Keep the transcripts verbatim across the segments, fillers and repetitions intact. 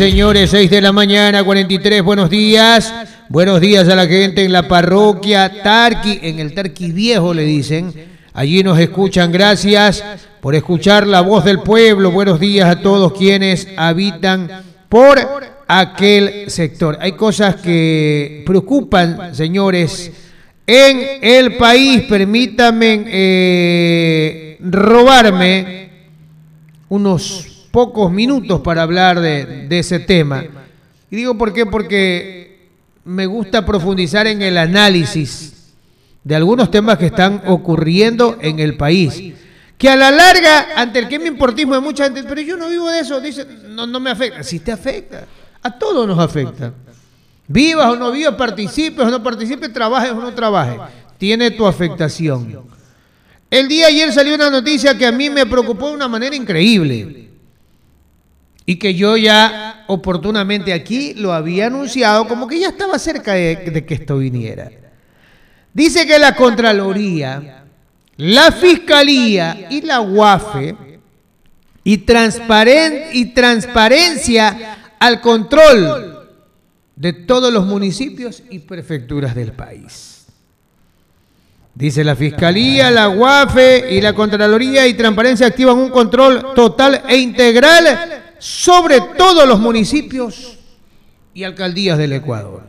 Señores, seis de la mañana, cuarenta y tres, buenos días. Buenos días a la gente en la parroquia Tarqui, en el Tarqui Viejo le dicen. Allí nos escuchan, gracias por escuchar la voz del pueblo. Buenos días a todos quienes habitan por aquel sector. Hay cosas que preocupan, señores, en el país. Permítanme eh, robarme unos pocos minutos para hablar de, de ese tema. Y digo por qué, porque me gusta profundizar en el análisis de algunos temas que están ocurriendo en el país, que a la larga, ante el que me importismo de mucha gente, pero yo no vivo de eso, dice, no, no me afecta. Sí te afecta, a todos nos afecta. Vivas o no vivas, participes o no participes, trabajes o no trabajes, tiene tu afectación. El día de ayer salió una noticia que a mí me preocupó de una manera increíble y que yo ya oportunamente aquí lo había anunciado, como que ya estaba cerca de, de que esto viniera. Dice que la Contraloría, la Fiscalía y la U A F E y, transparen, y transparencia al control de todos los municipios y prefecturas del país. Dice la Fiscalía, la U A F E y la Contraloría y Transparencia activan un control total e integral sobre todos los municipios y alcaldías del Ecuador.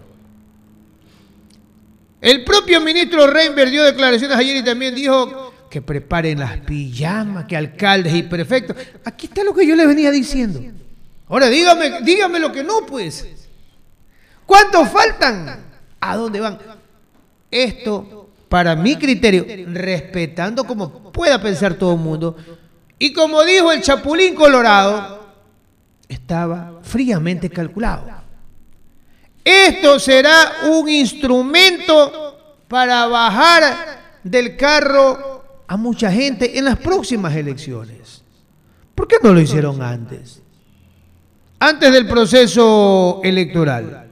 El propio ministro Reinberg dio declaraciones ayer y también dijo que preparen las pijamas, que alcaldes y prefectos. Aquí está lo que yo le venía diciendo. Ahora dígame, dígame lo que no, pues. ¿Cuántos faltan? ¿A dónde van? Esto, para mi criterio, respetando como pueda pensar todo el mundo, y como dijo el Chapulín Colorado, estaba fríamente calculado. Esto será un instrumento para bajar del carro a mucha gente en las próximas elecciones. ¿Por qué no lo hicieron antes? Antes del proceso electoral.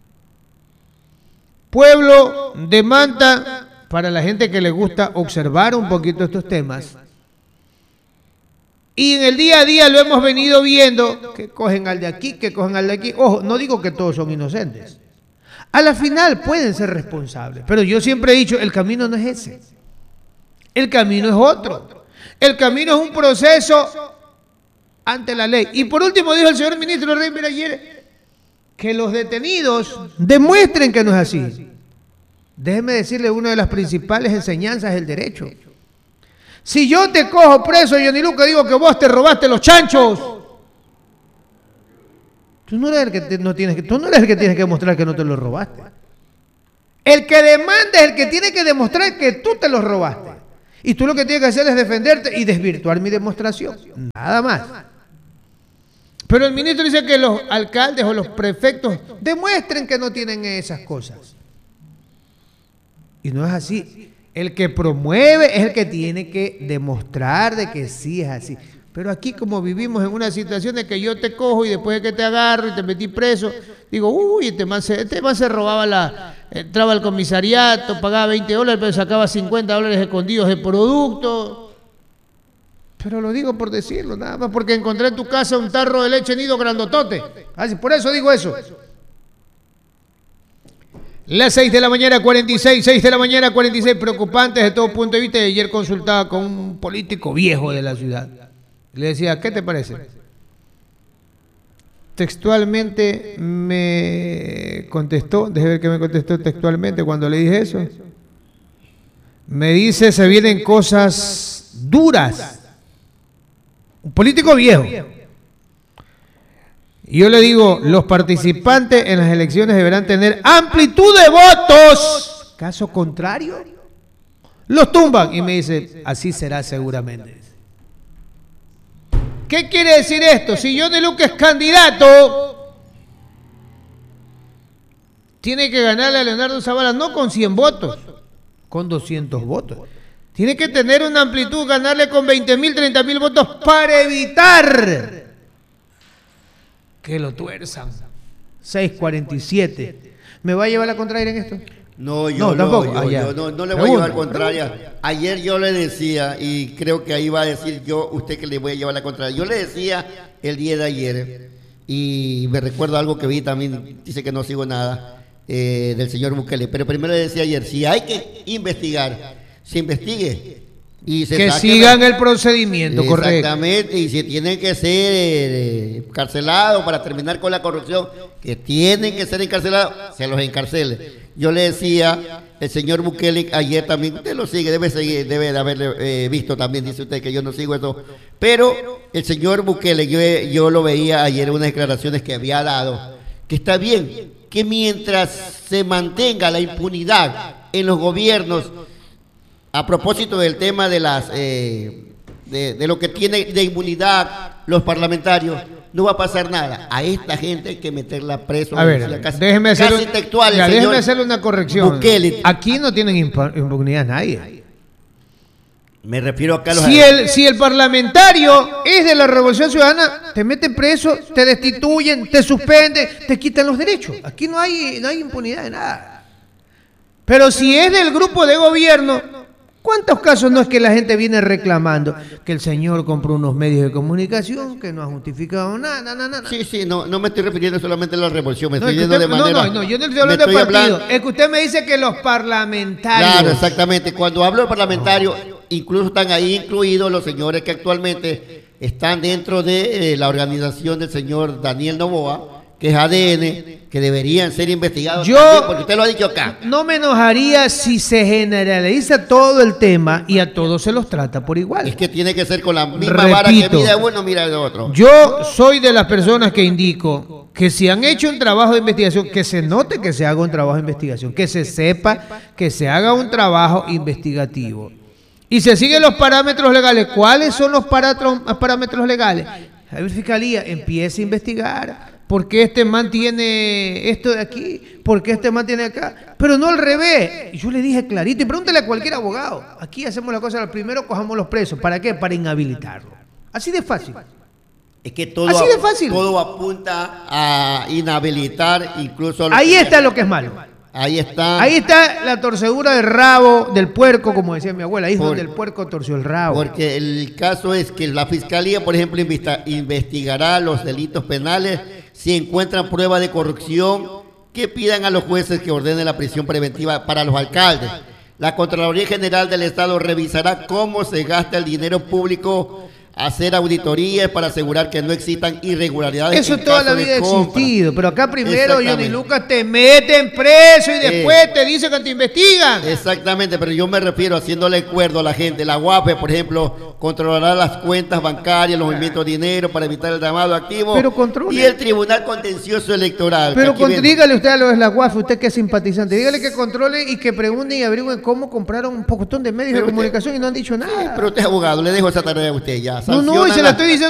Pueblo demanda, para la gente que le gusta observar un poquito estos temas, y en el día a día lo hemos venido viendo, que cogen al de aquí, que cogen al de aquí. Ojo, no digo que todos son inocentes. A la final pueden ser responsables, pero yo siempre he dicho, el camino no es ese. El camino es otro. El camino es un proceso ante la ley. Y por último dijo el señor ministro Reinberg ayer, que los detenidos demuestren que no es así. Déjeme decirle, una de las principales enseñanzas del derecho. Si yo te cojo preso, Johnny Luca, digo que vos te robaste los chanchos, tú no eres el que, te, no tienes que, tú no eres el que tienes que demostrar que no te los robaste. El que demanda es el que tiene que demostrar que tú te los robaste. Y tú lo que tienes que hacer es defenderte y desvirtuar mi demostración. Nada más. Pero el ministro dice que los alcaldes o los prefectos demuestren que no tienen esas cosas. Y no es así. El que promueve es el que tiene que demostrar de que sí es así. Pero aquí, como vivimos en una situación de que yo te cojo y después de que te agarro y te metí preso, digo, uy, este man se, este man se robaba la, entraba al comisariato, pagaba veinte dólares, pero sacaba cincuenta dólares escondidos de producto. Pero lo digo por decirlo, nada más porque encontré en tu casa un tarro de leche nido grandotote. Así, por eso digo eso. Las seis de la mañana, cuarenta y seis, seis de la mañana, cuarenta y seis, preocupantes de todo punto de vista. Y ayer consultaba con un político viejo de la ciudad. Le decía, ¿qué te parece? Textualmente me contestó, déjeme ver qué me contestó textualmente cuando le dije eso. Me dice, se vienen cosas duras. Un político viejo. Y yo le digo, los participantes en las elecciones deberán tener amplitud de votos. Caso contrario, los tumban. Y me dice, así será seguramente. ¿Qué quiere decir esto? Si Johnny Luca es candidato, tiene que ganarle a Leonardo Zavala no con cien votos, con doscientos votos. Tiene que tener una amplitud, ganarle con veinte mil, treinta mil votos para evitar que lo tuerzan. seis cuarenta y siete. ¿Me va a llevar la contraria en esto? No, yo no, no, tampoco. yo, Ah, yo no, no le voy pregunta, a llevar contraria. Pregunta. Ayer yo le decía, y creo que ahí va a decir yo, usted que le voy a llevar la contraria. Yo le decía el día de ayer y me recuerdo algo que vi también, dice que no sigo nada, eh, del señor Bukele. Pero primero le decía ayer, si hay que investigar, se investigue. Y se que saque sigan la... el procedimiento, correcto. Exactamente, y si tienen que ser eh, encarcelados para terminar con la corrupción, que tienen que ser encarcelados, se los encarcele. Yo le decía, el señor Bukele ayer también, usted lo sigue, debe seguir, debe de haberle eh, visto también, dice usted que yo no sigo eso, pero el señor Bukele, yo, yo lo veía ayer en unas declaraciones que había dado, que está bien, que mientras se mantenga la impunidad en los gobiernos, a propósito del tema de las eh, de, de lo que tiene de inmunidad los parlamentarios, no va a pasar nada. A esta gente hay que meterla preso. A ver, casi, déjeme, hacer, casi textual, ya, déjeme señor hacerle una corrección. Bukele. Aquí no tienen impunidad nadie. Me refiero acá a los... Si el, si el parlamentario es de la Revolución Ciudadana, te meten preso, te destituyen, te suspenden, te quitan los derechos. Aquí no hay, no hay impunidad de nada. Pero si es del grupo de gobierno, ¿cuántos casos no es que la gente viene reclamando que el señor compró unos medios de comunicación que no ha justificado nada? nada, nada, nada. Sí, sí, no, no me estoy refiriendo solamente a la revolución, me No, estoy es que yendo usted, de manera... no, no, no, yo no estoy hablando de partido. Hablando... Es que usted me dice que los parlamentarios... Claro, exactamente. Cuando hablo de parlamentarios, incluso están ahí incluidos los señores que actualmente están dentro de eh, la organización del señor Daniel Noboa, que es A D N, que deberían ser investigados yo también, porque usted lo ha dicho acá. No me enojaría si se generaliza todo el tema y a todos se los trata por igual. Es que tiene que ser con la misma Repito, vara que mira uno, mira el otro. Yo soy de las personas que indico que si han hecho un trabajo de investigación, que se note que se haga un trabajo de investigación, que se sepa que se haga un trabajo investigativo. Y se siguen los parámetros legales. ¿Cuáles son los parámetros legales? La Fiscalía empieza a investigar. ¿Por qué este man tiene esto de aquí? ¿Por qué este man tiene acá? Pero no al revés. Yo le dije clarito, y pregúntale a cualquier abogado. Aquí hacemos la cosa, primero cojamos los presos. ¿Para qué? Para inhabilitarlo. Así de fácil. Es que todo, Así de fácil. todo apunta a inhabilitar incluso... Ahí está lo que es malo. Ahí está. Ahí está la torcedura del rabo del puerco, como decía mi abuela. Ahí es donde el puerco torció el rabo. Porque el caso es que la Fiscalía, por ejemplo, invista, investigará los delitos penales si encuentran prueba de corrupción que pidan a los jueces que ordenen la prisión preventiva para los alcaldes. La Contraloría General del Estado revisará cómo se gasta el dinero público, hacer auditorías para asegurar que no existan irregularidades. Eso toda la vida ha existido, pero acá primero Johnny Lucas te meten preso y después eh, te dicen que te investigan. Exactamente, pero yo me refiero haciéndole acuerdo a la gente. La U A P E, por ejemplo, controlará las cuentas bancarias, los movimientos de dinero para evitar el llamado activo. Pero controle. Y el Tribunal Contencioso Electoral. Pero con, dígale usted a lo de la U A F, usted que es simpatizante, dígale que controle y que pregunten y averigüen cómo compraron un pocotón de medios pero de usted, comunicación y no han dicho nada. Sí, pero usted es abogado, le dejo esa tarea a usted ya. No, no, y se la estoy diciendo.